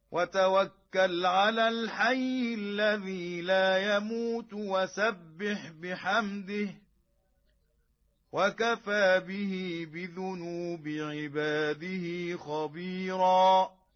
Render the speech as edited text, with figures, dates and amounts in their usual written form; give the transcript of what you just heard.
وتوكل على الحي الذي لا يموت وسبح بحمده وكفى به بذنوب عباده خبيرا